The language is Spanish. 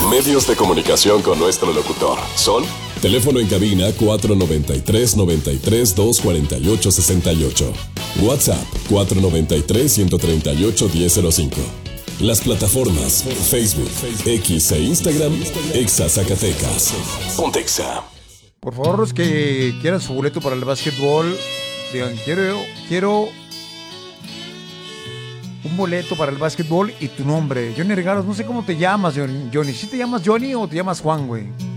Medios de comunicación con nuestro locutor son: teléfono en cabina 493-93-248-68. WhatsApp 493-138-1005. Las plataformas Facebook, X e Instagram, Exa Zacatecas. Pontexa. Por favor, los que quieran su boleto para el básquetbol, digan, quiero un boleto para el básquetbol y tu nombre. Johnny Regalos, no sé cómo te llamas, Johnny. ¿Sí te llamas Johnny o te llamas Juan, güey?